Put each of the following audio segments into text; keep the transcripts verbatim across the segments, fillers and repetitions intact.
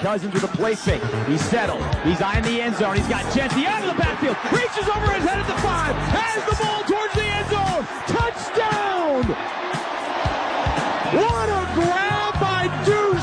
Cousins with a play fake. He's settled. He's eyeing the end zone. He's got Jency out of the backfield. Reaches over his head at the five. Has the ball towards the end zone. Touchdown! What a grab by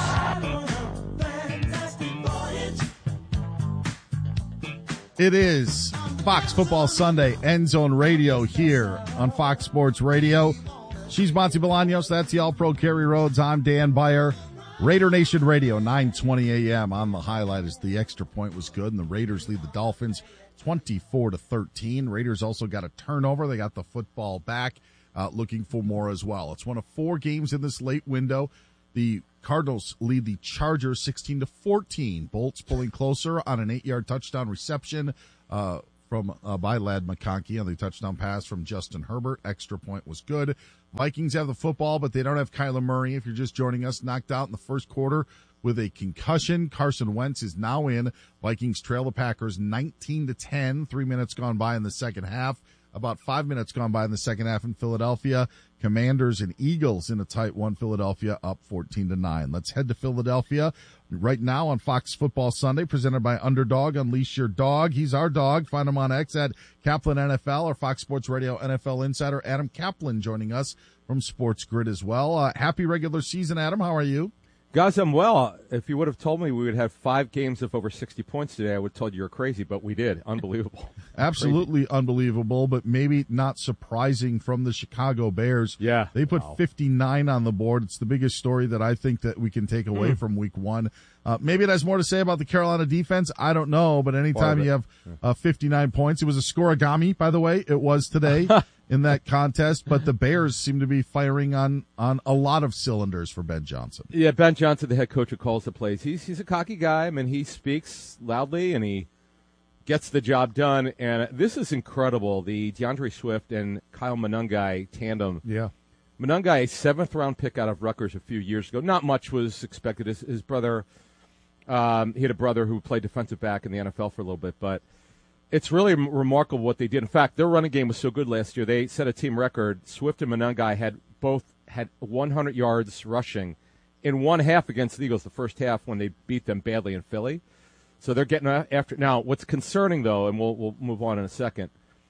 Deuce! It is Fox Football Sunday, End Zone Radio here on Fox Sports Radio. She's Monty Bolaños. That's the All-Pro Kerry Rhodes. I'm Dan Beyer. Raider Nation Radio, nine twenty a.m. on the highlight as the extra point was good, and the Raiders lead the Dolphins twenty-four to thirteen. Raiders also got a turnover. They got the football back, uh, looking for more as well. It's one of four games in this late window. The Cardinals lead the Chargers sixteen to fourteen. Bolts pulling closer on an eight-yard touchdown reception uh, from uh, by Ladd McConkey on the touchdown pass from Justin Herbert. Extra point was good. Vikings have the football, but they don't have Kyler Murray. If you're just joining us, knocked out in the first quarter with a concussion. Carson Wentz is now in. Vikings trail the Packers nineteen to ten. Three minutes gone by in the second half. About five minutes gone by in the second half in Philadelphia. Commanders and Eagles in a tight one. Philadelphia up fourteen to nine. Let's head to Philadelphia right now on Fox Football Sunday, presented by Underdog. Unleash your dog. He's our dog. Find him on X at Kaplan N F L or Fox Sports Radio N F L insider Adam Kaplan joining us from Sports Grid as well. Uh, happy regular season, Adam. How are you? Guys, I'm well. If you would have told me we would have five games of over sixty points today, I would have told you you're crazy, but we did. Unbelievable. Absolutely crazy. Unbelievable, but maybe not surprising from the Chicago Bears. Yeah. They put wow. fifty-nine on the board. It's the biggest story that I think that we can take away mm. from week one. Uh, maybe it has more to say about the Carolina defense. I don't know, but anytime you have uh, fifty-nine points, it was a scoregami, by the way. It was today. In that contest, but the Bears seem to be firing on, on a lot of cylinders for Ben Johnson. Yeah, Ben Johnson, the head coach who calls the plays. He's he's a cocky guy. I mean, he speaks loudly and he gets the job done. And this is incredible. The DeAndre Swift and Kyle Monangai tandem. Yeah. Monangai, a seventh round pick out of Rutgers a few years ago. Not much was expected. His, his brother, um, he had a brother who played defensive back in the N F L for a little bit, but it's really remarkable what they did. In fact, their running game was so good last year. They set a team record. Swift and Monangai had both had one hundred yards rushing in one half against the Eagles, the first half when they beat them badly in Philly. So they're getting after. Now, what's concerning, though, and we'll, we'll move on in a second,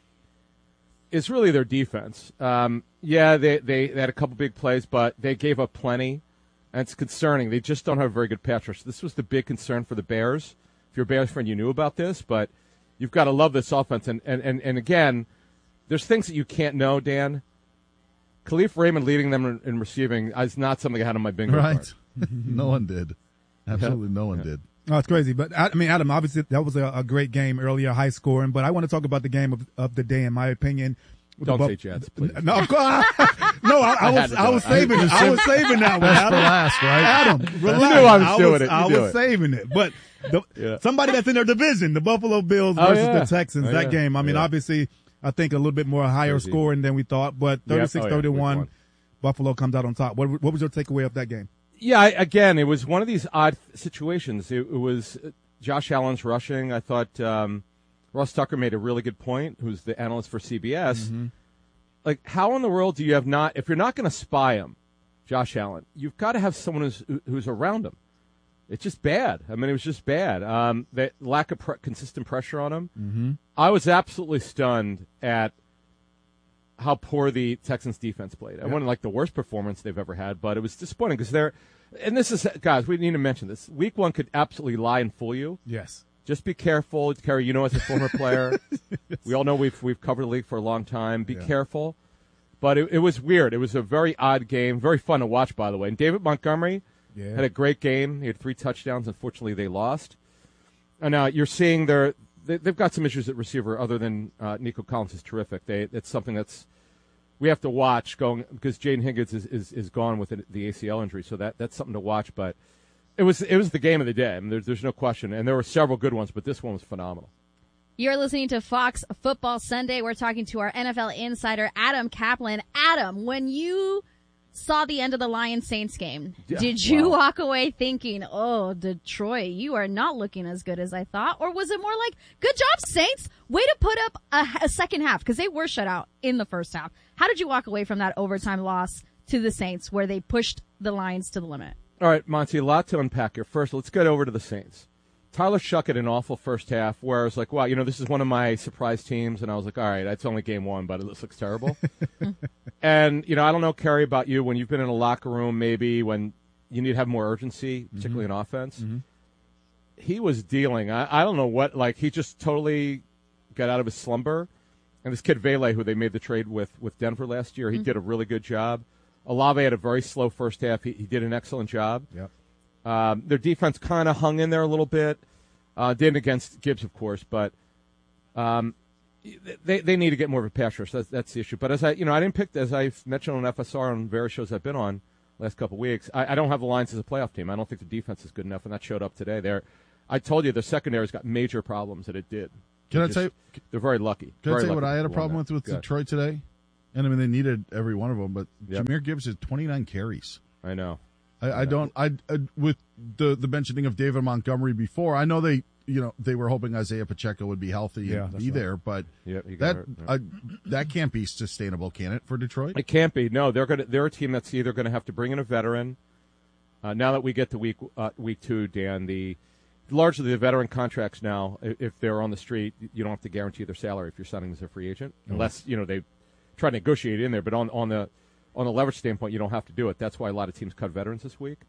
is really their defense. Um, yeah, they, they, they had a couple big plays, but they gave up plenty, and it's concerning. They just don't have a very good pass rush. This was the big concern for the Bears. If you're a Bears fan, you knew about this, but you've got to love this offense. And, and, and, and again, there's things that you can't know, Dan. Khalif Raymond leading them in, in receiving is not something I had on my bingo right. card. No one did. Absolutely no one yeah. did. Oh, it's crazy. But, I mean, Adam, obviously that was a, a great game earlier, high scoring. But I want to talk about the game of, of the day, in my opinion. Don't the, say Jets, please. No, of course. no, I, I, I was I was saving it. I was saving that one. That's for last, right? Adam, relax. You knew I was I doing was, it. You I do was it. saving it. But the, yeah. somebody that's in their division, the Buffalo Bills Oh, versus yeah. the Texans, Oh, that yeah. game. I mean, yeah. obviously, I think a little bit more higher Crazy. scoring than we thought. But thirty-six thirty-one, yeah. oh, yeah. Buffalo comes out on top. What, what was your takeaway of that game? Yeah, I, again, it was one of these odd situations. It, it was Josh Allen's rushing. I thought um, Ross Tucker made a really good point, who's the analyst for C B S. Mm-hmm. Like, how in the world do you have not – if you're not going to spy him, Josh Allen, you've got to have someone who's who's around him. It's just bad. I mean, it was just bad. Um, the lack of pre- consistent pressure on him. Mm-hmm. I was absolutely stunned at how poor the Texans defense played. It Yeah. wasn't like the worst performance they've ever had, but it was disappointing because they're – and this is – guys, we need to mention this. Week one could absolutely lie and fool you. Yes. Just be careful. Kerry, you know, as a former player, yes. we all know we've we've covered the league for a long time. Be yeah. careful. But it, it was weird. It was a very odd game. Very fun to watch, by the way. And David Montgomery yeah. had a great game. He had three touchdowns. Unfortunately, they lost. And now you're seeing their they, they've got some issues at receiver other than uh, Nico Collins is terrific. They It's something that's we have to watch going because Jaden Higgins is, is, is gone with the A C L injury. So that that's something to watch. But It was it was the game of the day. I mean, there's there's no question, and there were several good ones, but this one was phenomenal. You're listening to Fox Football Sunday. We're talking to our N F L insider Adam Kaplan. Adam, when you saw the end of the Lions-Saints game, yeah, did you wow. walk away thinking, "Oh, Detroit, you are not looking as good as I thought," or was it more like, "Good job, Saints, way to put up a, a second half," because they were shut out in the first half? How did you walk away from that overtime loss to the Saints, where they pushed the Lions to the limit? All right, Monty, a lot to unpack here. First, let's get over to the Saints. Tyler Shough had an awful first half where I was like, wow, you know, this is one of my surprise teams. And I was like, all right, it's only game one, but it looks terrible. And, you know, I don't know, Kerry, about you, when you've been in a locker room maybe when you need to have more urgency, particularly Mm-hmm. in offense. Mm-hmm. He was dealing. I, I don't know what, like, he just totally got out of his slumber. And this kid Vele, who they made the trade with with Denver last year, he mm-hmm. did a really good job. Olave had a very slow first half. He, he did an excellent job. Yep. Um, their defense kind of hung in there a little bit. Uh, didn't against Gibbs, of course, but um, they they need to get more of a pass rush. That's, that's the issue. But as I you know, I didn't pick, as I've mentioned on F S R on various shows I've been on last couple of weeks. I, I don't have the Lions as a playoff team. I don't think the defense is good enough, and that showed up today. There, I told you the secondary's got major problems, and it did. Can They I just, tell you? They're very lucky. Can very I tell you lucky what I had a to problem win with with that. Good. Detroit today? And I mean, they needed every one of them, but Yep. Jahmyr Gibbs had twenty-nine carries. I know. I, I don't. I, I with the the mentioning of David Montgomery before. I know they, you know, they were hoping Isaiah Pacheco would be healthy Yeah, and that's be right. there, but Yep, he got that hurt, yeah. I, that can't be sustainable, can it, for Detroit? It can't be. No, they're going. They're a team that's either going to have to bring in a veteran. Uh, now that we get to week uh, week two, Dan, the largely the veteran contracts now, i- if they're on the street, you don't have to guarantee their salary if you're signing as a free agent, unless you know they try to negotiate in there. But on on the on the leverage standpoint, you don't have to do it. That's why a lot of teams cut veterans this week.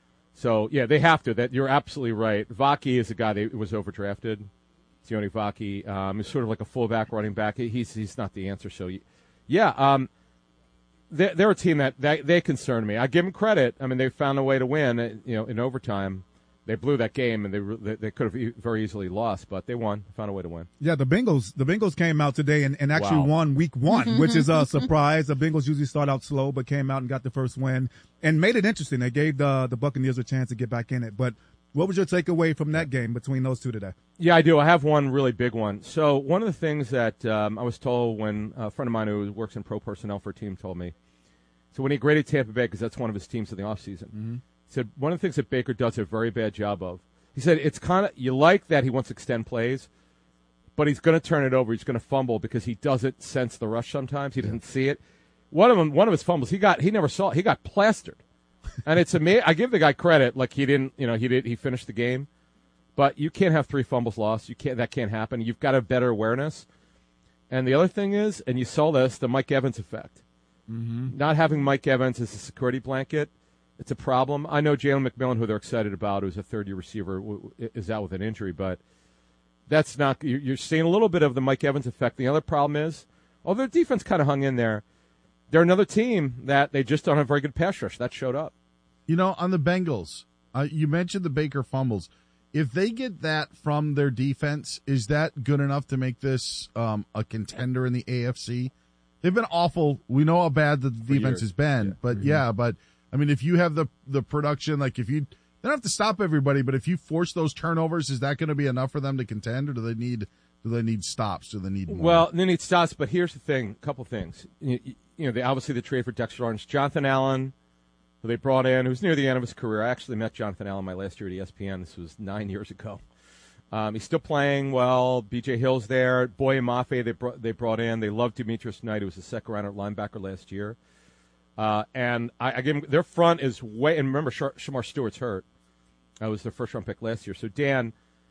So yeah, they have to. That you're absolutely right. Vaki is a guy that was overdrafted. Sione Vaki um, is sort of like a fullback running back. He's he's not the answer. So yeah, um, they're, they're a team that they, they concern me. I give them credit. I mean, they found a way to win. uh, You know, in overtime, they blew that game, and they re- they, they could have e- very easily lost, but they won. Found a way to win. Yeah, the Bengals. The Bengals came out today and, and actually Wow. won Week One, which is a surprise. The Bengals usually start out slow, but came out and got the first win and made it interesting. They gave the the Buccaneers a chance to get back in it. But what was your takeaway from that game between those two today? Yeah, I do. I have one really big one. So one of the things that um, I was told when a friend of mine who works in pro personnel for a team told me, so when he graded Tampa Bay, because that's one of his teams in the offseason, mm-hmm. said one of the things that Baker does a very bad job of, he said it's kind of, you like that he wants to extend plays, but he's going to turn it over. He's going to fumble because he doesn't sense the rush sometimes. He doesn't see it. One of them, one of his fumbles, he got, he never saw it. He got plastered. And it's amazing. I give the guy credit, like he didn't, you know, he did, he finished the game. But you can't have three fumbles lost. You can't. That can't happen. You've got a better awareness. And the other thing is, and you saw this, the Mike Evans effect. Mm-hmm. Not having Mike Evans as a security blanket, it's a problem. I know Jalen McMillan, who they're excited about, who's a third-year receiver, w- is out with an injury. But that's not. You're seeing a little bit of the Mike Evans effect. The other problem is, although their defense kind of hung in there, they're another team that they just don't have very good pass rush. That showed up. You know, on the Bengals, uh, you mentioned the Baker fumbles. If they get that from their defense, is that good enough to make this um, a contender in the A F C? They've been awful. We know how bad the defense years. has been, Yeah. but Mm-hmm. yeah, but I mean, if you have the the production, like if you they don't have to stop everybody, but if you force those turnovers, is that going to be enough for them to contend, or do they need do they need stops? Do they need more? Well, they need stops, but here's the thing: a couple things. You, you know, they obviously the trade for Dexter Lawrence, Jonathan Allen, who they brought in, who's near the end of his career. I actually met Jonathan Allen my last year at E S P N. This was nine years ago. Um, he's still playing well. B J Hill's there. Boye Mafe they brought they brought in. They love Demetrius Knight, who was a second rounder linebacker last year. Uh, and I, I give them, their front is way. And remember, Shar- Shamar Stewart's hurt. That was their first round pick last year. So Dan,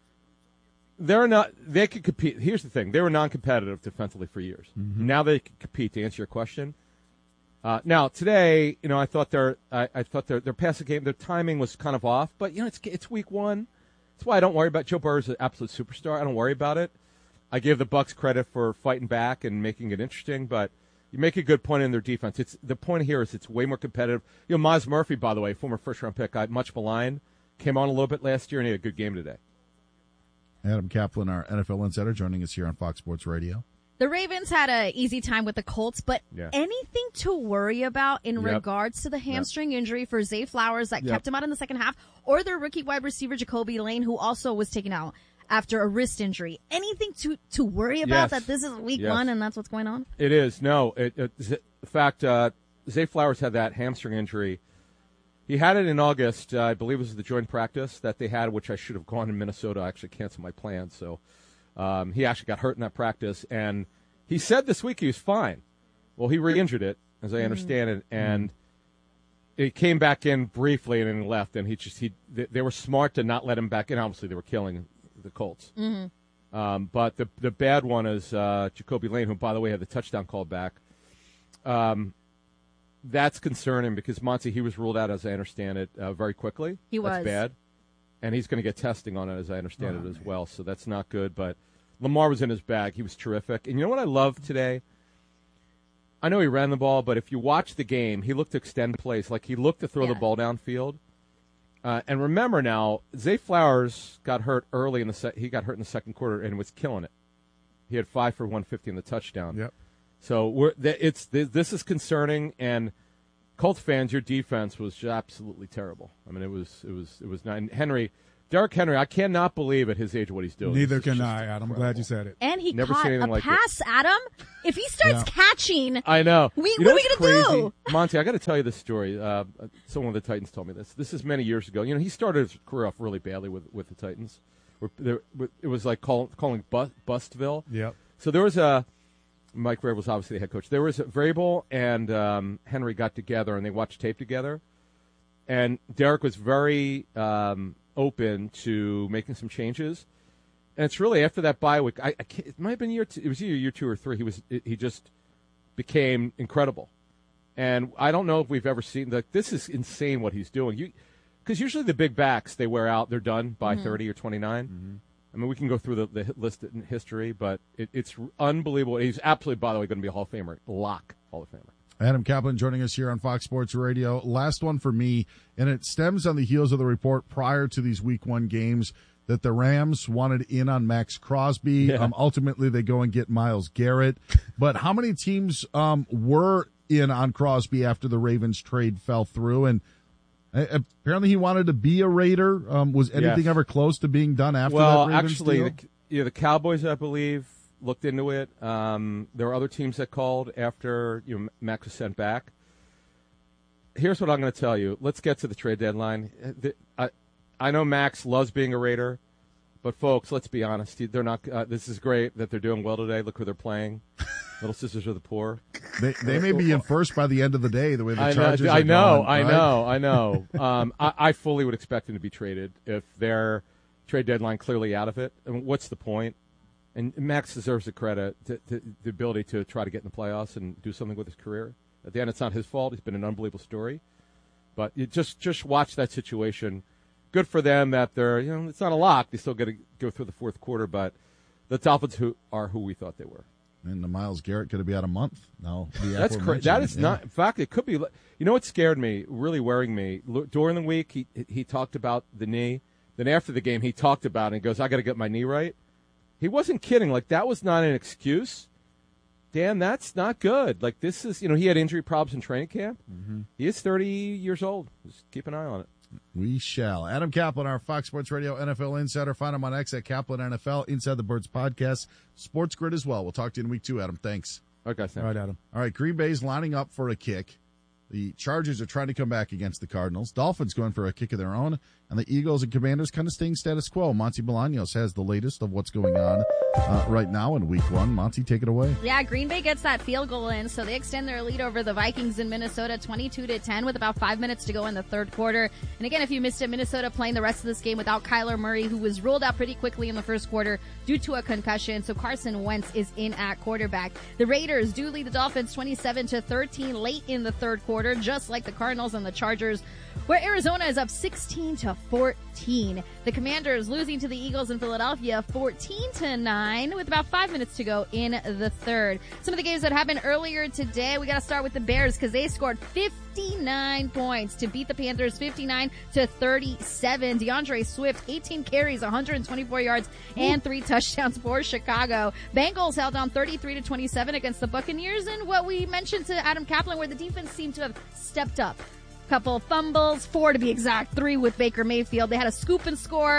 they're not. They could compete. Here's the thing: they were non-competitive defensively for years. Mm-hmm. Now they can compete. To answer your question. Uh, now today, you know, I thought their I, I thought their their passing game, their timing was kind of off. But you know, it's it's week one. That's why I don't worry about Joe Burrow's an absolute superstar. I don't worry about it. I give the Bucs credit for fighting back and making it interesting, but you make a good point in their defense. It's the point here is it's way more competitive. You know, Miles Murphy, by the way, former first-round pick, I much maligned, came on a little bit last year and he had a good game today. Adam Kaplan, our N F L insider, joining us here on Fox Sports Radio. The Ravens had an easy time with the Colts, but Yeah. anything to worry about in Yep. regards to the hamstring injury for Zay Flowers that Yep. kept him out in the second half, or their rookie wide receiver Jacoby Lane, who also was taken out after a wrist injury? Anything to, to worry about Yes. that this is week Yes. one and that's what's going on? It is. No. It, it, Z- in fact, uh, Zay Flowers had that hamstring injury. He had it in August. Uh, I believe it was the joint practice that they had, which I should have gone in Minnesota. I actually canceled my plans. So um, he actually got hurt in that practice. And he said this week he was fine. Well, he re-injured it, as I understand it. And he came back in briefly and then left, and he just he they, they were smart to not let him back in. Obviously, they were killing the Colts. Mm-hmm. Um, but the the bad one is uh, Jacoby Lane, who, by the way, had the touchdown call back. Um, that's concerning because Monty, he was ruled out, as I understand it, uh, very quickly. He was. That's bad. And he's going to get testing on it, as I understand Oh, it, as man. well. So that's not good. But Lamar was in his bag. He was terrific. And you know what I love today? I know he ran the ball, but if you watch the game, he looked to extend plays. Like, he looked to throw Yeah. the ball downfield. Uh, and remember now, Zay Flowers got hurt early in the se- he got hurt in the second quarter and was killing it. He had five for one fifty in the touchdown. Yep. So we're th- it's th- this is concerning. And Colts fans, your defense was just absolutely terrible. I mean, it was it was it was not. And Henry, Derrick Henry, I cannot believe at his age what he's doing. Neither It's can just I, Adam. I'm incredible. glad you said it. And he Never caught seen a anything like it. pass, Adam. If he starts Yeah. catching, I know. We- You what know are we what's gonna crazy? do? Monty, I got to tell you this story. Uh, someone of the Titans told me this. This is many years ago. You know, he started his career off really badly with with the Titans. Where there, it was like call, calling bust, Bustville. Yep. So there was a Mike Vrabel was obviously the head coach. There was a, Vrabel and um, Henry got together and they watched tape together. And Derek was very um, open to making some changes. And it's really after that bye week. I, I can't, it might have been year two. It was either year two or three. He was it, he just became incredible. And I don't know if we've ever seen like this is insane what he's doing. You because usually the big backs they wear out. They're done by Mm-hmm. thirty or twenty nine. I mean, we can go through the, the hit list in history, but it, it's unbelievable. He's absolutely, by the way, going to be a Hall of Famer. Lock Hall of Famer. Adam Kaplan joining us here on Fox Sports Radio. Last one for me, and it stems on the heels of the report prior to these week one games that the Rams wanted in on Max Crosby. Yeah. Um, ultimately, they go and get Myles Garrett. But how many teams um, were in on Crosby after the Ravens trade fell through? And uh, apparently he wanted to be a Raider. Um, was anything Yes. ever close to being done after Well, that Ravens actually, deal? the, yeah, the Cowboys, I believe, looked into it. Um, there were other teams that called after you know, Max was sent back. Here's what I'm going to tell you. Let's get to the trade deadline. The- I, I know Max loves being a Raider, but folks, let's be honest. They're not. Uh, this is great that they're doing well today. Look who they're playing. Little Sisters of the Poor. They, they may be in first by the end of the day, the way the I know, Chargers I are know, going, I right? know, I know. Um, I, I fully would expect him to be traded if their trade deadline clearly out of it. I mean, what's the point? And Max deserves the credit, to, to, the ability to try to get in the playoffs and do something with his career. At the end, it's not his fault. He's been an unbelievable story. But you just just watch that situation. Good for them that they're, you know, it's not a lock. They still got to go through the fourth quarter, but the Dolphins who are who we thought they were. And the Myles Garrett could be out a month. No, the That's crazy. aforementioned, That is yeah. not. In fact, it could be. You know what scared me, really worrying me Look, during the week. He he talked about the knee. Then after the game, he talked about it and goes, "I got to get my knee right." He wasn't kidding. Like that was not an excuse. Dan, that's not good. Like this is, you know, he had injury problems in training camp. Mm-hmm. He is thirty years old. Just keep an eye on it. We shall. Adam Kaplan, our Fox Sports Radio N F L insider. Find him on X at Kaplan N F L, Inside the Birds podcast, Sports Grid as well. We'll talk to you in week two, Adam. Thanks. All right, guys. All right, Adam. All right, Green Bay's lining up for a kick. The Chargers are trying to come back against the Cardinals. Dolphins going for a kick of their own. And the Eagles and Commanders kind of staying status quo. Monty Bolaños has the latest of what's going on uh, right now in week one. Monty, take it away. Yeah, Green Bay gets that field goal in, so they extend their lead over the Vikings in Minnesota twenty-two to ten with about five minutes to go in the third quarter. And again, if you missed it, Minnesota playing the rest of this game without Kyler Murray, who was ruled out pretty quickly in the first quarter due to a concussion. So Carson Wentz is in at quarterback. The Raiders do lead the Dolphins twenty-seven to thirteen late in the third quarter, just like the Cardinals and the Chargers, where Arizona is up sixteen to fourteen. The Commanders losing to the Eagles in Philadelphia fourteen to nine with about five minutes to go in the third. Some of the games that happened earlier today, we got to start with the Bears because they scored fifty-nine points to beat the Panthers fifty-nine to thirty-seven. DeAndre Swift, eighteen carries, one hundred twenty-four yards, and three touchdowns for Chicago. Bengals held on thirty-three to twenty-seven against the Buccaneers, and what we mentioned to Adam Kaplan, where the defense seemed to have stepped up. Couple fumbles, four to be exact, three with Baker Mayfield. They had a scoop and score.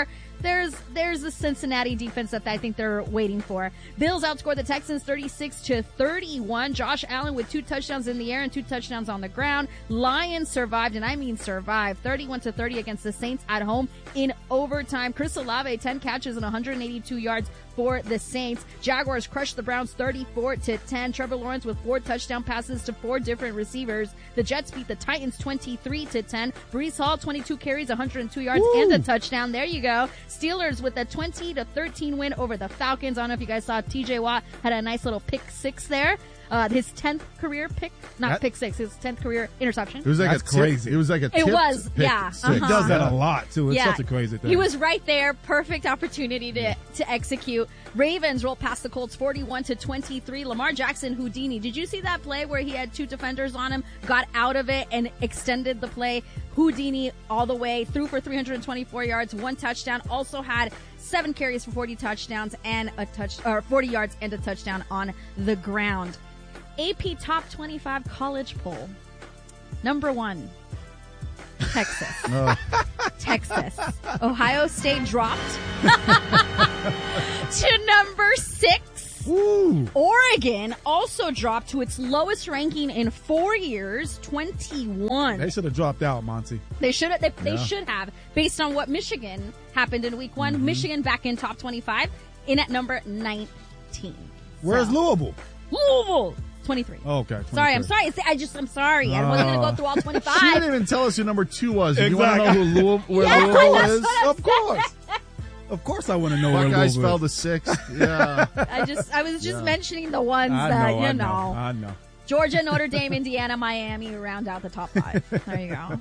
there's there's the Cincinnati defense that I think they're waiting for. Bills outscored the Texans thirty-six to thirty-one. Josh Allen with two touchdowns in the air and two touchdowns on the ground. Lions survived, and I mean survived, thirty-one to thirty against the Saints at home in overtime. Chris Olave, ten catches and one hundred eighty-two yards for the Saints. Jaguars crushed the Browns thirty-four to ten. Trevor Lawrence with four touchdown passes to four different receivers. The Jets beat the Titans twenty-three to ten. Breece Hall, twenty-two carries, one hundred two yards, Woo. and a touchdown. There you go. Steelers with a twenty to thirteen win over the Falcons. I don't know if you guys saw T J Watt had a nice little pick six there. Uh, his tenth career pick, not that, pick six, his tenth career interception. It was like That's a tip, crazy. It was like a It was, pick yeah. six. Uh-huh. He does that a lot, too. It's yeah. such a crazy thing. He was right there. Perfect opportunity to, to execute. Ravens rolled past the Colts forty-one to twenty-three. Lamar Jackson, Houdini. Did you see that play where he had two defenders on him, got out of it, and extended the play? Houdini all the way, threw for three hundred twenty-four yards, one touchdown. Also had seven carries for forty touchdowns and a touch, or forty yards and a touchdown on the ground. A P Top twenty-five College Poll. Number one, Texas. Oh. Texas. Ohio State dropped to number six. Ooh. Oregon also dropped to its lowest ranking in four years, twenty-one. They should have dropped out, Monty. They should have. They, Yeah. they should have, based on what Michigan happened in week one. Mm-hmm. Michigan back in top twenty-five, in at number nineteen. Where's so, Louisville? Louisville. twenty-three. Oh, okay. twenty-three. Sorry, I'm sorry. I just, I'm sorry. I wasn't going to go through all twenty-five. She didn't even tell us who number two was. Exactly. You want to know who Louisville, where Yes, Louisville that's is? what I'm Of course. Of course I want to know where Buckeyes Louisville fell is. to sixth. Yeah. I just, I was just Yeah. mentioning the ones I that, know, you I know. know. I know. Georgia, Notre Dame, Indiana, Miami round out the top five. There you go.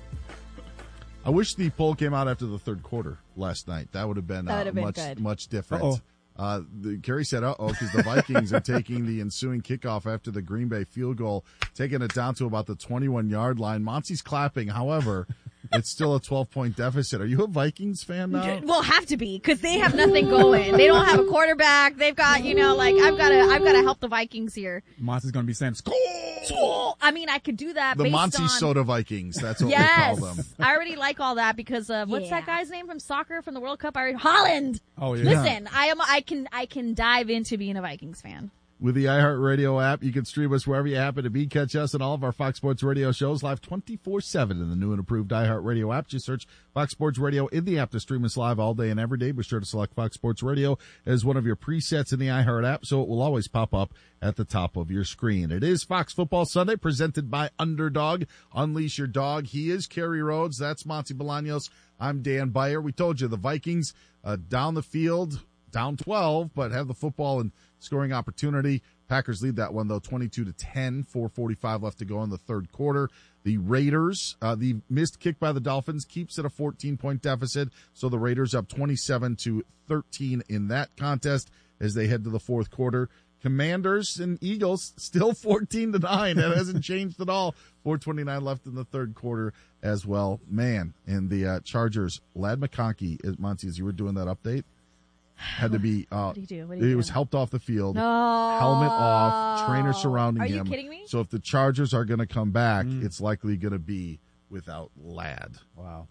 I wish the poll came out after the third quarter last night. That would have been, That would uh, have been much good. much different. Uh-oh. Uh, the, Kerry said, uh-oh, because the Vikings are taking the ensuing kickoff after the Green Bay field goal, taking it down to about the twenty-one-yard line. Monty's clapping. However, it's still a twelve-point deficit. Are you a Vikings fan now? Well, have to be, because they have nothing going. They don't have a quarterback. They've got, you know, like, I've got to, I've got to help the Vikings here. Monty's going to be saying, score! School. I mean, I could do that The based Monty on... Soda Vikings. That's what Yes. we call them. I already like all that because of, what's Yeah. that guy's name from soccer, from the World Cup? I already, Holland. Oh, yeah. Listen, I am, I can, I can dive into being a Vikings fan. With the iHeartRadio app, you can stream us wherever you happen to be. Catch us and all of our Fox Sports Radio shows live twenty-four seven in the new and improved iHeartRadio app. Just search Fox Sports Radio in the app to stream us live all day and every day. Be sure to select Fox Sports Radio as one of your presets in the iHeart app, so it will always pop up at the top of your screen. It is Fox Football Sunday, presented by Underdog. Unleash your dog. He is Kerry Rhodes. That's Monty Bolaños. I'm Dan Beyer. We told you the Vikings uh, down the field, down twelve, but have the football and scoring opportunity. Packers lead that one, though, twenty-two to ten, four forty-five left to go in the third quarter. The Raiders, uh, the missed kick by the Dolphins keeps it a fourteen-point deficit, so the Raiders up twenty-seven to thirteen in that contest as they head to the fourth quarter. Commanders and Eagles still fourteen to nine. That hasn't changed at all. four twenty-nine left in the third quarter as well. Man, and the uh, Chargers, Lad McConkey, Monty, as you were doing that update, had to be, uh, What do you do? What do you he do? was helped off the field, No. helmet off, trainer surrounding Are you him. kidding me? So if the Chargers are going to come back, Mm. it's likely going to be without Lad. Wow.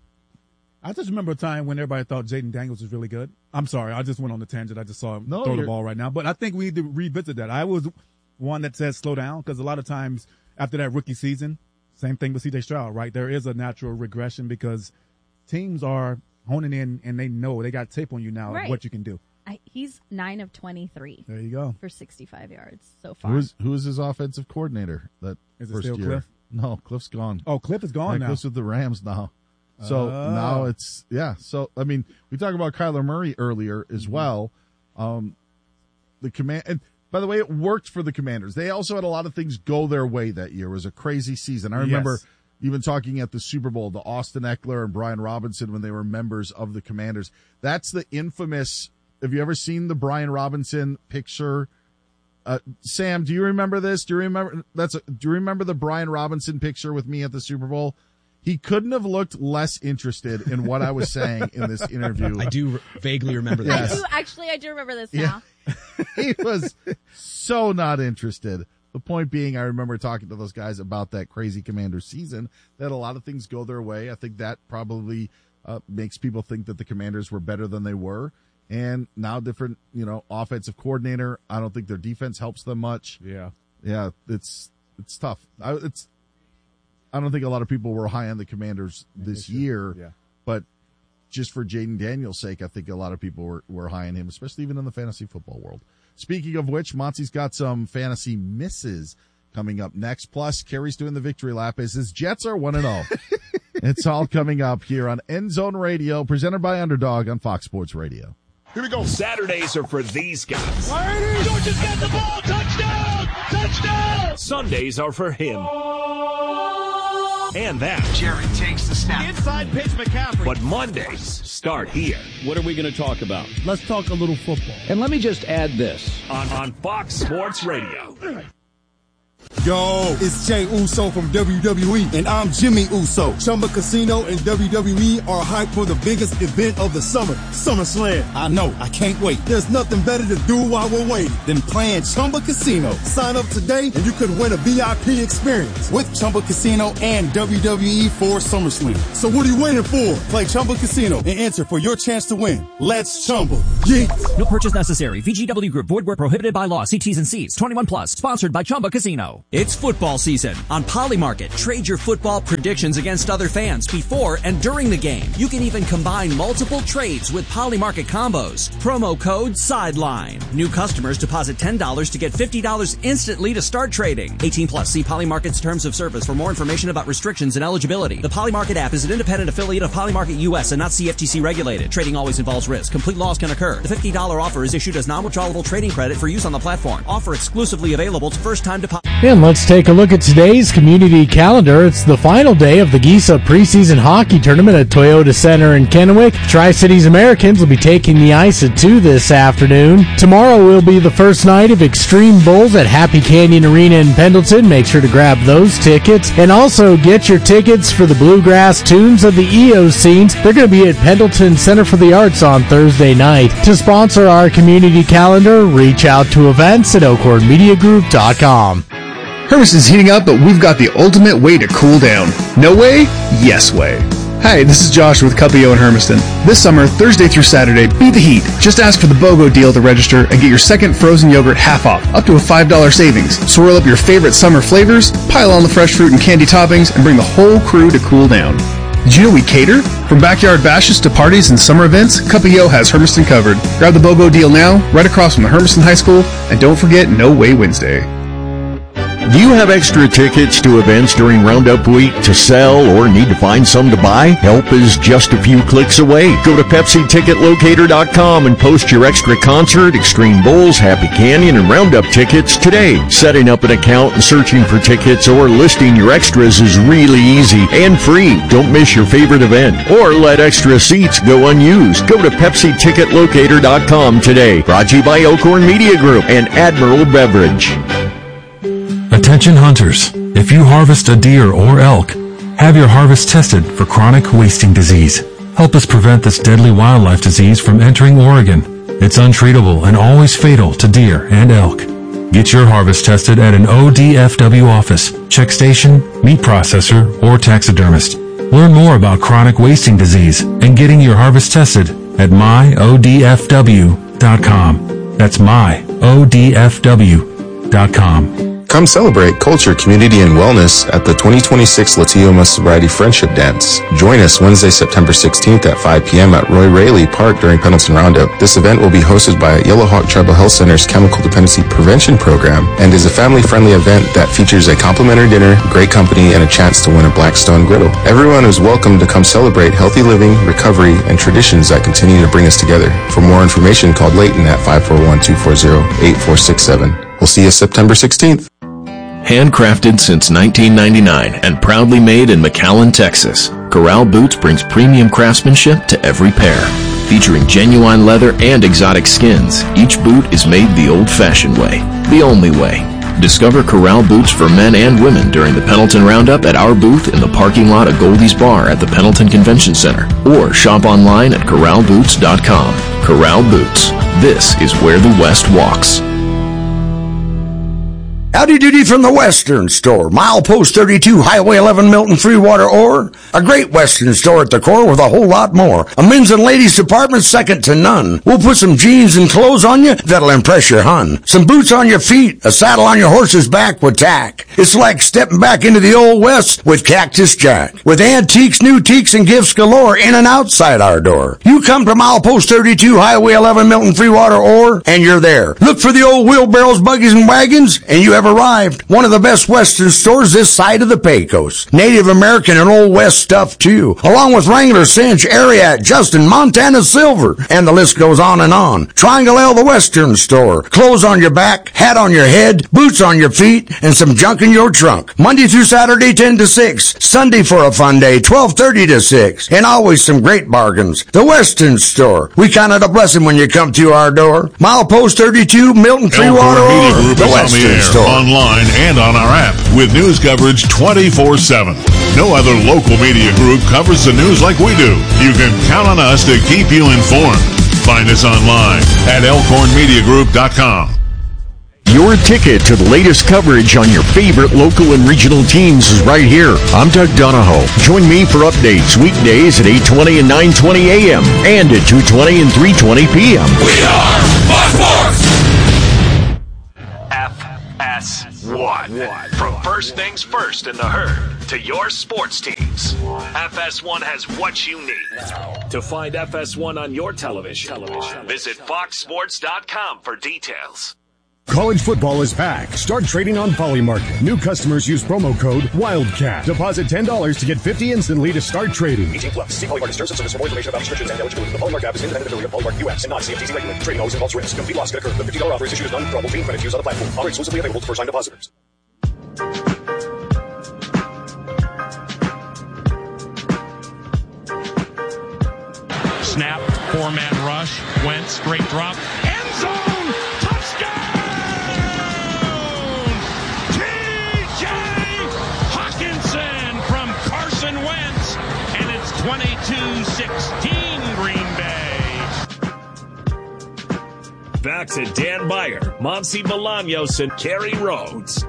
I just remember a time when everybody thought Jaden Daniels was really good. I'm sorry. I just went on the tangent. I just saw him No, throw the you're- ball right now. But I think we need to revisit that. I was one that says slow down because a lot of times after that rookie season, same thing with C J Stroud, right? There is a natural regression because teams are honing in and they know they got tape on you now Right. of what you can do. I, he's nine of twenty-three There you go. for sixty-five yards so far. Who is who is his offensive coordinator? That Is it first still year? Cliff? No, Cliff's gone. Oh, Cliff is gone Yeah, now. Cliff's with the Rams now. So Oh. now it's yeah. So I mean, we talked about Kyler Murray earlier as Mm-hmm. well. Um, the command. And by the way, it worked for the Commanders. They also had a lot of things go their way that year. It was a crazy season. I remember Yes. even talking at the Super Bowl to Austin Eckler and Brian Robinson when they were members of the Commanders. That's the infamous. Have you ever seen the Brian Robinson picture? Uh, Sam, do you remember this? Do you remember that's? A, do you remember the Brian Robinson picture with me at the Super Bowl? He couldn't have looked less interested in what I was saying in this interview. I do vaguely remember I that. Yes. do actually. I do remember this Yeah. now. He was so not interested. The point being, I remember talking to those guys about that crazy Commander season, that a lot of things go their way. I think that probably uh, makes people think that the Commanders were better than they were. And now different, you know, offensive coordinator. I don't think their defense helps them much. Yeah. Yeah, it's it's tough. I, it's I don't think a lot of people were high on the Commanders this year, yeah. but just for Jaden Daniels' sake, I think a lot of people were, were high on him, especially even in the fantasy football world. Speaking of which, Monty's got some fantasy misses coming up next. Plus, Kerry's doing the victory lap as his Jets are one and oh. It's all coming up here on End Zone Radio, presented by Underdog on Fox Sports Radio. Here we go. Saturdays are for these guys. Georgia's got the ball. Touchdown! Touchdown! Sundays are for him. And that. Jerry takes the snap. Inside pitch, McCaffrey. But Mondays start here. What are we going to talk about? Let's talk a little football. And let me just add this. On, on Fox Sports Radio. Yo, it's Jay Uso from W W E, and I'm Jimmy Uso. Chumba Casino and W W E are hyped for the biggest event of the summer, SummerSlam. I know, I can't wait. There's nothing better to do while we're waiting than playing Chumba Casino. Sign up today, and you could win a V I P experience with Chumba Casino and W W E for SummerSlam. So what are you waiting for? Play Chumba Casino and enter for your chance to win. Let's Chumba. Yeah. No purchase necessary. V G W Group. Void where prohibited by law. See T's and C's. twenty-one plus. Sponsored by Chumba Casino. It's football season. On Polymarket, trade your football predictions against other fans before and during the game. You can even combine multiple trades with Polymarket combos. Promo code SIDELINE. New customers deposit ten dollars to get fifty dollars instantly to start trading. eighteen plus. See Polymarket's terms of service for more information about restrictions and eligibility. The Polymarket app is an independent affiliate of Polymarket U S and not C F T C regulated. Trading always involves risk. Complete loss can occur. The fifty dollars offer is issued as non-withdrawable trading credit for use on the platform. Offer exclusively available to first-time depositors. And let's take a look at today's community calendar. It's the final day of the Giesa preseason hockey tournament at Toyota Center in Kennewick. Tri-Cities Americans will be taking the ice at two this afternoon. Tomorrow will be the first night of Extreme Bowls at Happy Canyon Arena in Pendleton. Make sure to grab those tickets. And also get your tickets for the Bluegrass Tunes of the Eocenes. They're going to be at Pendleton Center for the Arts on Thursday night. To sponsor our community calendar, reach out to events at Oakhorn Media Group dot com. Hermiston's heating up, but we've got the ultimate way to cool down. No way? Yes way. Hi, this is Josh with Cupio in Hermiston. This summer, Thursday through Saturday, beat the heat. Just ask for the BOGO deal to register and get your second frozen yogurt half off, up to a five dollars savings. Swirl up your favorite summer flavors, pile on the fresh fruit and candy toppings, and bring the whole crew to cool down. Did you know we cater? From backyard bashes to parties and summer events, Cupio has Hermiston covered. Grab the BOGO deal now, right across from the Hermiston High School, and don't forget No Way Wednesday. Do you have extra tickets to events during Roundup Week to sell or need to find some to buy? Help is just a few clicks away. Go to Pepsi Ticket Locator dot com and post your extra concert, Extreme Bowls, Happy Canyon, and Roundup tickets today. Setting up an account and searching for tickets or listing your extras is really easy and free. Don't miss your favorite event or let extra seats go unused. Go to Pepsi Ticket Locator dot com today. Brought to you by Oakhorn Media Group and Admiral Beverage. Attention hunters, if you harvest a deer or elk, have your harvest tested for chronic wasting disease. Help us prevent this deadly wildlife disease from entering Oregon. It's untreatable and always fatal to deer and elk. Get your harvest tested at an O D F W office, check station, meat processor, or taxidermist. Learn more about chronic wasting disease and getting your harvest tested at my O D F W dot com. That's my O D F W dot com. Come celebrate culture, community, and wellness at the twenty twenty-six La Tioma Sobriety Friendship Dance. Join us Wednesday, September sixteenth at five p.m. at Roy Raley Park during Pendleton Roundup. This event will be hosted by Yellow Hawk Tribal Health Center's Chemical Dependency Prevention Program and is a family-friendly event that features a complimentary dinner, great company, and a chance to win a Blackstone griddle. Everyone is welcome to come celebrate healthy living, recovery, and traditions that continue to bring us together. For more information, call Leighton at five four one, two four zero, eight four six seven. We'll see you September sixteenth. Handcrafted since nineteen ninety-nine and proudly made in McAllen, Texas, Corral Boots brings premium craftsmanship to every pair. Featuring genuine leather and exotic skins, each boot is made the old-fashioned way, the only way. Discover Corral Boots for men and women during the Pendleton Roundup at our booth in the parking lot of Goldie's Bar at the Pendleton Convention Center, or shop online at corral boots dot com. Corral Boots. This is where the West walks. Howdy doody from the Western Store. Milepost thirty-two, Highway eleven, Milton Freewater Ore. A great Western store at the core with a whole lot more. A men's and ladies department second to none. We'll put some jeans and clothes on you that'll impress your hun. Some boots on your feet, a saddle on your horse's back with tack. It's like stepping back into the old West with Cactus Jack. With antiques, new teaks, and gifts galore in and outside our door. You come to Milepost thirty-two, Highway eleven, Milton Freewater Ore, and you're there. Look for the old wheelbarrows, buggies, and wagons, and you have arrived. One of the best Western stores this side of the Pecos. Native American and Old West stuff too, along with Wrangler, Cinch, Ariat, Justin, Montana Silver, and the list goes on and on. Triangle L, the Western Store. Clothes on your back, hat on your head, boots on your feet, and some junk in your trunk. Monday through Saturday, ten to six. Sunday for a fun day, twelve thirty to six. And always some great bargains. The Western Store. We count it a blessing when you come to our door. Milepost thirty-two, Milton Freewater Ore, the Western Store. Online and on our app with news coverage twenty-four seven. No other local media group covers the news like we do. You can count on us to keep you informed. Find us online at elkhorn media group dot com. Your ticket to the latest coverage on your favorite local and regional teams is right here. I'm Doug Donahoe. Join me for updates weekdays at eight twenty and nine twenty a.m. and at two twenty and three twenty p.m. We are Fox Sports! F S one. From first things first in the herd to your sports teams, F S one has what you need. To find F S one on your television, visit fox sports dot com for details. College football is back. Start trading on Polymarket. New customers use promo code WILDCAT. Deposit ten dollars to get fifty dollars instantly to start trading. eighteen plus. See Polymarket terms and service for more information about restrictions and eligibility. The Polymarket app is independent affiliate of Polymarket U S and not C F T C regulated. Trading always involves risk. Complete loss could occur. The fifty dollars offer is issued as non-withdrawable free credit used on the platform. Offer exclusively available to first-time depositors. Snap, four-man rush, went straight drop, end zone, touchdown! T J Hawkinson from Carson Wentz, and it's twenty-two sixteen Green Bay. Back to Dan Beyer, Monty Bolaños, and Kerry Rhodes.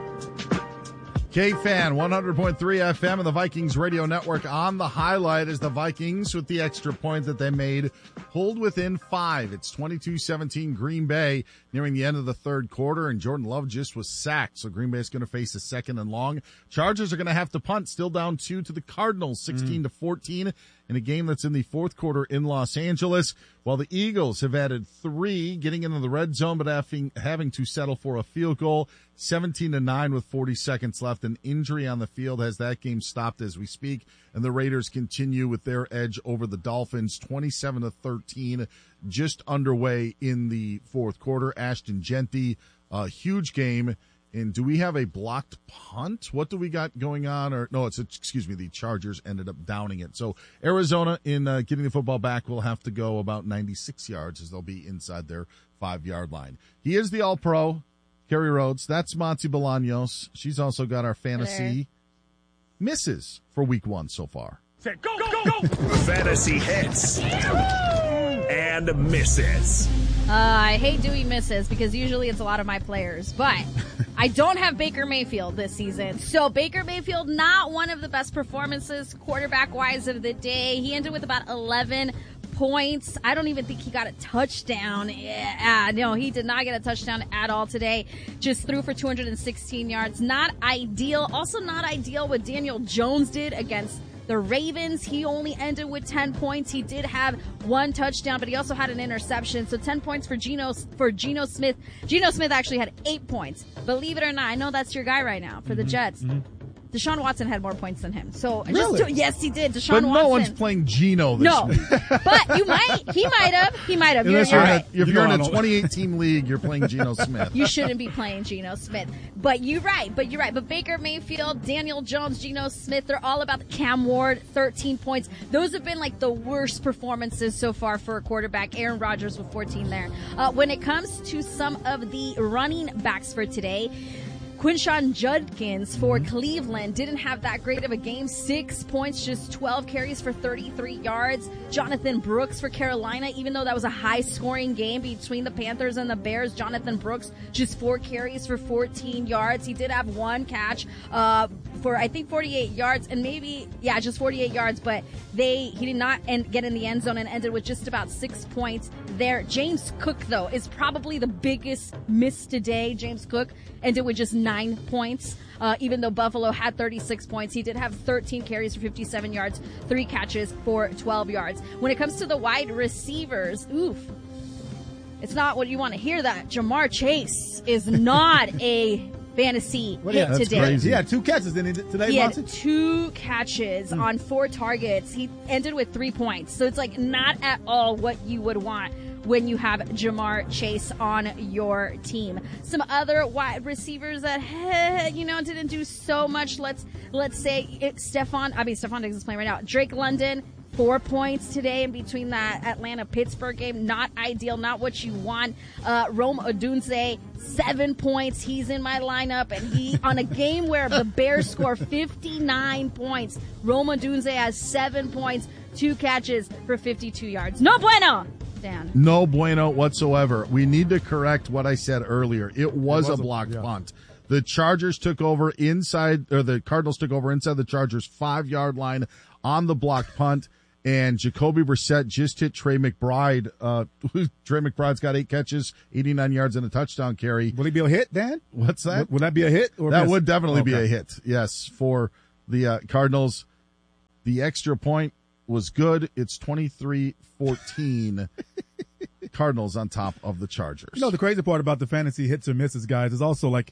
K-Fan, one hundred point three F M and the Vikings Radio Network. On the highlight is the Vikings with the extra point that they made, pulled within five. It's twenty-two seventeen Green Bay nearing the end of the third quarter, and Jordan Love just was sacked, so Green Bay is going to face a second and long. Chargers are going to have to punt, still down two to the Cardinals, sixteen to fourteen, in a game that's in the fourth quarter in Los Angeles, while the Eagles have added three, getting into the red zone, but having, having to settle for a field goal, seventeen to nine with forty seconds left. An injury on the field has that game stopped as we speak, and the Raiders continue with their edge over the Dolphins, twenty-seven to thirteen, just underway in the fourth quarter. Ashton Genty, a huge game. And do we have a blocked punt? What do we got going on? Or no, it's excuse me. The Chargers ended up downing it. So Arizona, in uh, getting the football back, will have to go about ninety-six yards as they'll be inside their five-yard line. He is the All-Pro, Kerry Rhodes. That's Monty Bolaños. She's also got our fantasy misses for Week One so far. Go, go, go! Fantasy hits and misses. Uh, I hate doing misses because usually it's a lot of my players, but I don't have Baker Mayfield this season. So Baker Mayfield, not one of the best performances quarterback-wise of the day. He ended with about eleven points. I don't even think he got a touchdown. Yeah, no, he did not get a touchdown at all today. Just threw for two hundred sixteen yards. Not ideal. Also not ideal what Daniel Jones did against the Ravens. He only ended with ten points. He did have one touchdown, but he also had an interception. So ten points for Geno, for Geno Smith. Geno Smith actually had eight points. Believe it or not, I know that's your guy right now for mm-hmm. the Jets. Mm-hmm. Deshaun Watson had more points than him. So really? just to, yes, he did. Deshaun but Watson. no one's playing Geno this No, but you might. He might have. He might have. You're, you're right. a, if you're in a twenty-eight team league, you're playing Geno Smith. You shouldn't be playing Geno Smith. But you're right. But you're right. But Baker Mayfield, Daniel Jones, Geno Smith, they're all about the Cam Ward, thirteen points. Those have been like the worst performances so far for a quarterback. Aaron Rodgers with fourteen there. Uh, when it comes to some of the running backs for today, Quinshon Judkins for Cleveland didn't have that great of a game. Six points, just twelve carries for thirty-three yards. Jonathan Brooks for Carolina, even though that was a high-scoring game between the Panthers and the Bears, Jonathan Brooks just four carries for fourteen yards. He did have one catch uh, for, I think, forty-eight yards, and maybe, yeah, just forty-eight yards, but they he did not end, get in the end zone and ended with just about six points there. James Cook, though, is probably the biggest miss today. James Cook ended with just nine points. Uh, even though Buffalo had thirty-six points, he did have thirteen carries for fifty-seven yards, three catches for twelve yards. When it comes to the wide receivers, oof, it's not what you want to hear that. Jamar Chase is not a fantasy Well, hit yeah, today. Crazy. He had two catches in it today, He Monty? had two catches Mm. on four targets. He ended with three points. So it's like not at all what you would want when you have Jamar Chase on your team. Some other wide receivers that, eh, you know, didn't do so much. Let's let's say it's Stephon. I mean, Stephon Diggs is playing right now. Drake London, four points today in between that Atlanta-Pittsburgh game. Not ideal, not what you want. Uh, Rome Odunze, seven points. He's in my lineup, and he on a game where the Bears score fifty-nine points. Rome Odunze has seven points, two catches for fifty-two yards. No bueno. Dan. No bueno whatsoever. We need to correct what I said earlier. It was, It was a a- blocked yeah. punt. The Chargers took over inside, or the Cardinals took over inside the Chargers five-yard line on the blocked punt, and Jacoby Brissett just hit Trey McBride. Uh, Trey McBride's got eight catches, eighty-nine yards, and a touchdown carry. Will he be a hit, Dan? What's that? Would, would that be a hit? Or That miss? would definitely be Okay. a hit, yes, for the uh, Cardinals. The extra point was good. It's twenty-three fourteen. Cardinals on top of the Chargers. You know, the crazy part about the fantasy hits or misses, guys, is also like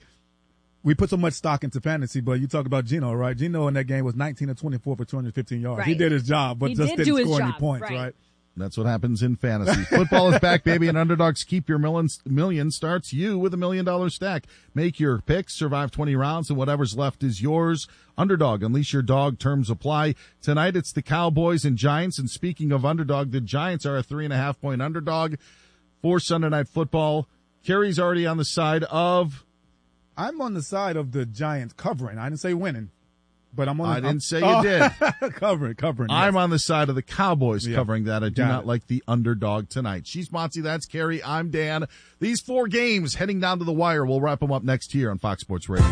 we put so much stock into fantasy, but you talk about Geno, right? Geno in that game was nineteen of twenty-four for two hundred fifteen yards. He Right. did his job, but He just did didn't do his score any job, points, right. right? That's what happens in fantasy. Football is back, baby, and Underdogs Keep Your Million, million starts you with a million dollar stack. Make your picks, survive twenty rounds, and whatever's left is yours. Underdog, unleash your dog. Terms apply. Tonight it's the Cowboys and Giants, and speaking of underdog, the Giants are a three and a half point underdog for Sunday Night Football. Kerry's already on the side of... I'm on the side of the Giants covering. I didn't say winning, but I'm on the I didn't I'm- say you Oh, did. covering, covering. I'm yes. on the side of the Cowboys Yeah. covering that. I do Got not it. like the underdog tonight. She's Monty, that's Carrie, I'm Dan. These four games heading down to the wire. We'll wrap them up next year on Fox Sports Radio.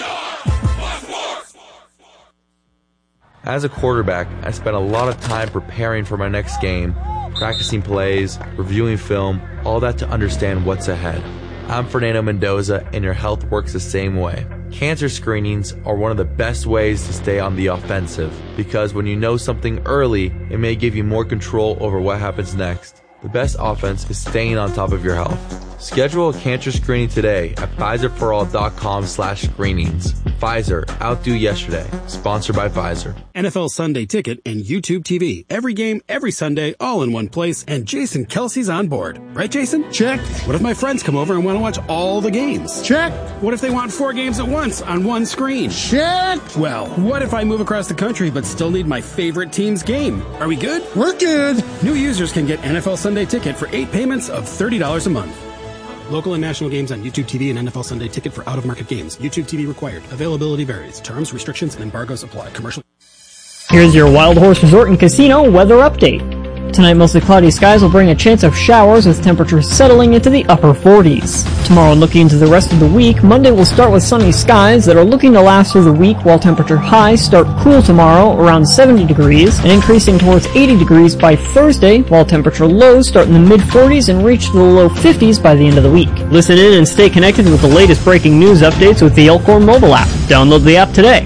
As a quarterback, I spent a lot of time preparing for my next game, practicing plays, reviewing film, all that to understand what's ahead. I'm Fernando Mendoza, and your health works the same way. Cancer screenings are one of the best ways to stay on the offensive, because when you know something early, it may give you more control over what happens next. The best offense is staying on top of your health. Schedule a cancer screening today at Pfizer For All dot com slash screenings. Pfizer, outdo yesterday. Sponsored by Pfizer. N F L Sunday Ticket and YouTube T V. Every game, every Sunday, all in one place, and Jason Kelsey's on board. Right, Jason? Check. What if my friends come over and want to watch all the games? Check. What if they want four games at once on one screen? Check. Well, what if I move across the country but still need my favorite team's game? Are we good? We're good. New users can get N F L Sunday Ticket for eight payments of thirty dollars a month. Local and national games on YouTube T V and N F L Sunday Ticket for out-of-market games. YouTube T V required. Availability varies. Terms, restrictions, and embargoes apply. Commercial. Here's your Wild Horse Resort and Casino weather update. Tonight, mostly cloudy skies will bring a chance of showers with temperatures settling into the upper forties. Tomorrow, looking into the rest of the week, Monday will start with sunny skies that are looking to last through the week, while temperature highs start cool tomorrow around seventy degrees and increasing towards eighty degrees by Thursday, while temperature lows start in the mid forties and reach the low fifties by the end of the week. Listen in and stay connected with the latest breaking news updates with the Elkhorn mobile app. Download the app today.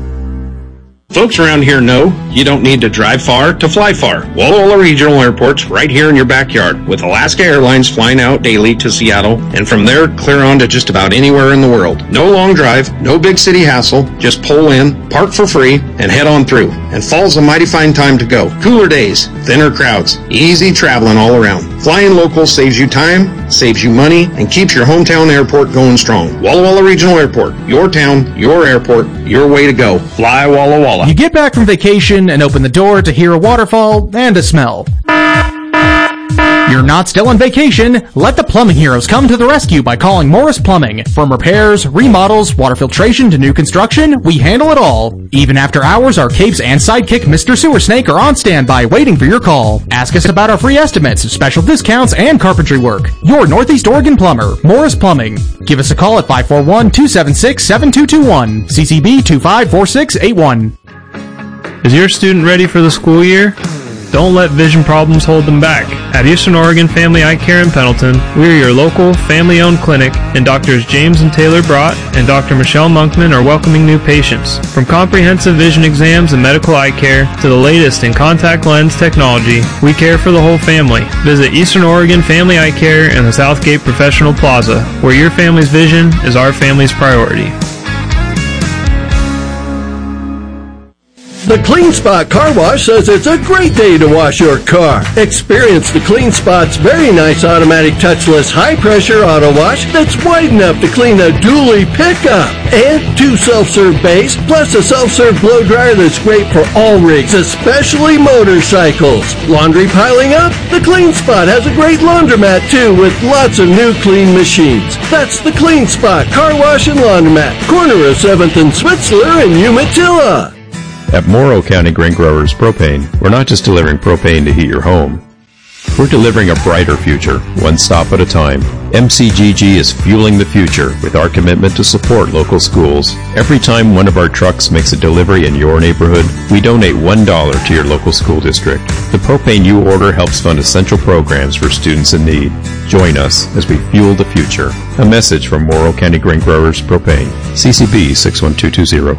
Folks around here know you don't need to drive far to fly far. Walla Walla Regional Airport's right here in your backyard, with Alaska Airlines flying out daily to Seattle, and from there clear on to just about anywhere in the world. No long drive, no big city hassle, just pull in, park for free, and head on through. And fall's a mighty fine time to go. Cooler days, thinner crowds, easy traveling all around. Flying local saves you time, saves you money, and keeps your hometown airport going strong. Walla Walla Regional Airport, your town, your airport, your way to go. Fly Walla Walla. You get back from vacation and open the door to hear a waterfall and a smell. You're not still on vacation. Let the plumbing heroes come to the rescue by calling Morris Plumbing. From repairs, remodels, water filtration to new construction, we handle it all. Even after hours, our capes and sidekick Mister Sewer Snake are on standby waiting for your call. Ask us about our free estimates, special discounts, and carpentry work. Your Northeast Oregon plumber, Morris Plumbing. Give us a call at five four one, two seven six, seven two two one. C C B two five four six eight one. Is your student ready for the school year? Don't let vision problems hold them back. At Eastern Oregon Family Eye Care in Pendleton, we are your local, family-owned clinic, and Doctors James and Taylor Brott and Doctor Michelle Monkman are welcoming new patients. From comprehensive vision exams and medical eye care to the latest in contact lens technology, we care for the whole family. Visit Eastern Oregon Family Eye Care in the Southgate Professional Plaza, where your family's vision is our family's priority. The Clean Spot Car Wash says it's a great day to wash your car. Experience the Clean Spot's very nice automatic touchless high-pressure auto wash that's wide enough to clean a dually pickup. And two self-serve bays, plus a self-serve blow dryer that's great for all rigs, especially motorcycles. Laundry piling up? The Clean Spot has a great laundromat too, with lots of new clean machines. That's the Clean Spot Car Wash and Laundromat, corner of seventh and Switzler in Umatilla. At Morrow County Grain Growers Propane, we're not just delivering propane to heat your home. We're delivering a brighter future, one stop at a time. M C G G is fueling the future with our commitment to support local schools. Every time one of our trucks makes a delivery in your neighborhood, we donate one dollar to your local school district. The propane you order helps fund essential programs for students in need. Join us as we fuel the future. A message from Morrow County Grain Growers Propane. C C B six one two two zero.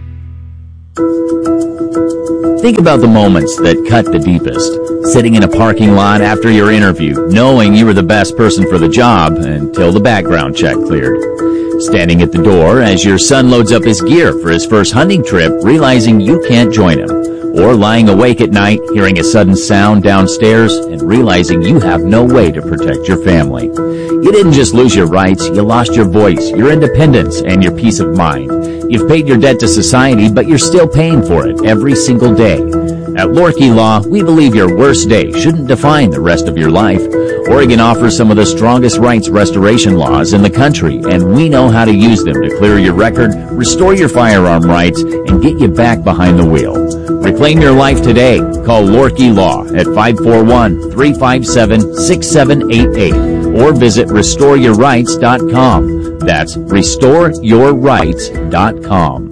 Think about the moments that cut the deepest. Sitting in a parking lot after your interview, knowing you were the best person for the job until the background check cleared. Standing at the door as your son loads up his gear for his first hunting trip, realizing you can't join him. Or lying awake at night, hearing a sudden sound downstairs and realizing you have no way to protect your family. You didn't just lose your rights, you lost your voice, your independence, and your peace of mind. You've paid your debt to society, but you're still paying for it every single day. At Lorkey Law, we believe your worst day shouldn't define the rest of your life. Oregon offers some of the strongest rights restoration laws in the country, and we know how to use them to clear your record, restore your firearm rights, and get you back behind the wheel. Reclaim your life today. Call Lorkey Law at five four one, three five seven, six seven eight eight or visit restore your rights dot com. That's restore your rights dot com.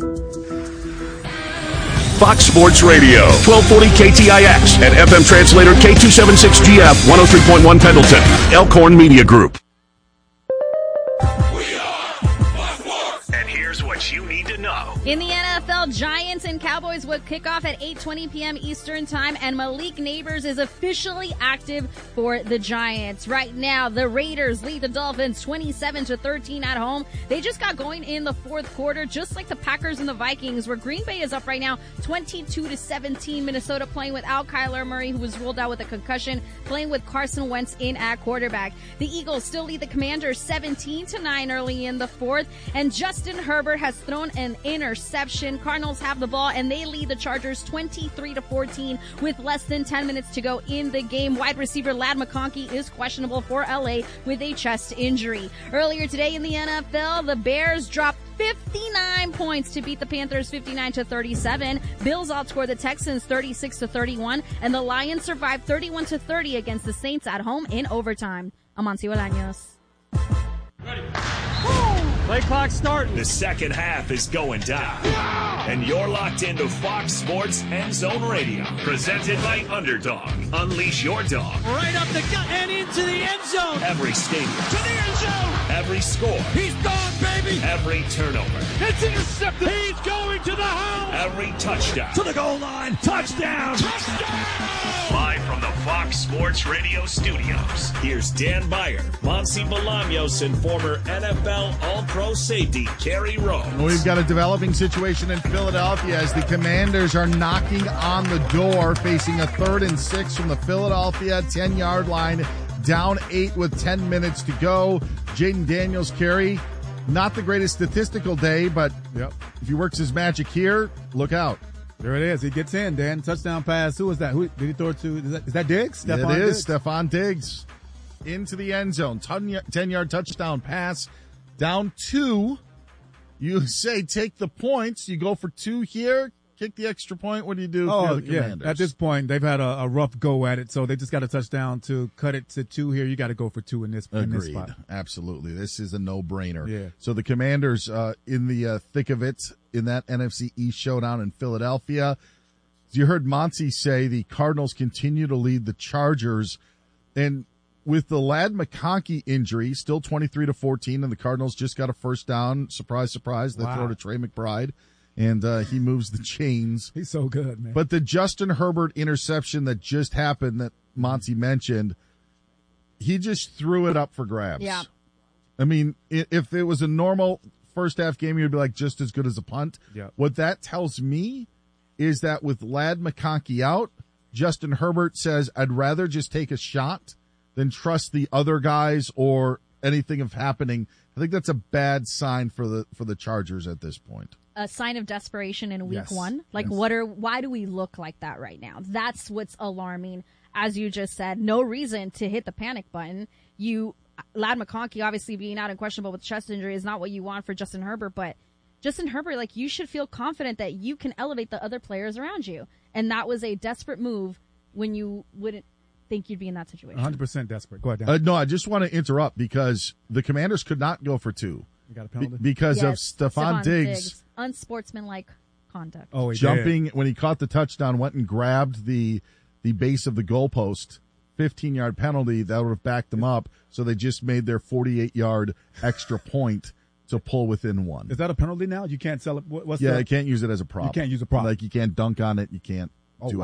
Fox Sports Radio, twelve forty K T I X and F M translator K two seventy-six G F, one oh three point one Pendleton, Elkhorn Media Group. And here's what you need to know. In the N F L, Giants and Cowboys would kick off at eight twenty p.m. Eastern Time, and Malik Neighbors is officially active for the Giants. Right now, the Raiders lead the Dolphins twenty-seven to thirteen at home. They just got going in the fourth quarter, just like the Packers and the Vikings, where Green Bay is up right now twenty-two to seventeen. Minnesota playing without Kyler Murray, who was ruled out with a concussion, playing with Carson Wentz in at quarterback. The Eagles still lead the Commanders seventeen to nine early in the fourth, and Justin Herbert has thrown an interception. Cardinals have the ball, and they lead the Chargers twenty-three to fourteen with less than ten minutes to go in the game. Wide receiver Ladd McConkey is questionable for L A with a chest injury. Earlier today in the N F L, the Bears dropped fifty-nine points to beat the Panthers fifty-nine to thirty-seven. Bills outscored the Texans thirty-six to thirty-one, and the Lions survived thirty-one to thirty against the Saints at home in overtime. Amancio Bolaños. Play clock starting. The second half is going down. And you're locked into Fox Sports End Zone Radio. Presented by Underdog. Unleash your dog. Right up the gut and into the end zone. Every stadium. To the end zone. Every score. He's gone, baby. Every turnover. It's intercepted. He's going to the house. Every touchdown. To the goal line. Touchdown. Touchdown. Live from the Fox Sports Radio studios. Here's Dan Beyer, Monty Bolaños, and former N F L All-Pro safety Kerry Rhodes. We've got a developing situation in Philadelphia as the Commanders are knocking on the door, facing a third and six from the Philadelphia ten-yard line, down eight with ten minutes to go. Jaden Daniels, Kerry, not the greatest statistical day, but yep, if he works his magic here, look out. There it is. He gets in, Dan. Touchdown pass. Who was that? Who did he throw it to? Is that, is that Diggs? Yeah, Stephon it is. Diggs? Stephon Diggs into the end zone. ten-yard touchdown pass. Down two. You say take the points. You go for two here. Kick the extra point. What do you do if Oh, you're the yeah. Commanders? At this point, they've had a, a rough go at it, so they just got a touchdown to cut it to two here. You got to go for two in this, in this Agreed. spot. Absolutely. This is a no-brainer. Yeah. So the Commanders uh, in the uh, thick of it in that N F C East showdown in Philadelphia. As you heard Monty say, the Cardinals continue to lead the Chargers. And with the Ladd McConkey injury, still twenty-three to fourteen, and the Cardinals just got a first down. Surprise, surprise. They Wow. throw to Trey McBride, and uh, he moves the chains. He's so good, man. But the Justin Herbert interception that just happened that Monty mentioned, he just threw it up for grabs. Yeah. I mean, i- if it was a normal first half game, you'd be like just as good as a punt. Yeah. What that tells me is that with Ladd McConkey out, Justin Herbert says, I'd rather just take a shot than trust the other guys or anything of happening. I think that's a bad sign for the for the Chargers at this point. A sign of desperation in week Yes. one. Like, Yes. what are, why do we look like that right now? That's what's alarming. As you just said, no reason to hit the panic button. You, Ladd McConkey obviously being out and questionable with chest injury is not what you want for Justin Herbert, but Justin Herbert, like, you should feel confident that you can elevate the other players around you. And that was a desperate move when you wouldn't think you'd be in that situation. one hundred percent desperate. Go ahead, Dan. Uh, no, I just want to interrupt because the Commanders could not go for two. You got a Be- penalty? because of Yes, Stephon Diggs, unsportsmanlike conduct. Oh, he jumping when he caught the touchdown, went and grabbed the the base of the goalpost. fifteen-yard penalty that would have backed them up. So they just made their forty-eight-yard extra point to pull within one. Is that a penalty now? You can't sell it. What, what's yeah, the, I can't use it as a prop. You can't use a prop. Like you can't dunk on it. You can't.